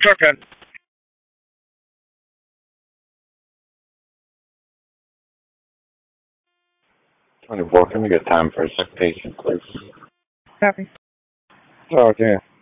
Shortcut. 24, can we get time for a citation, please? Copy. Okay.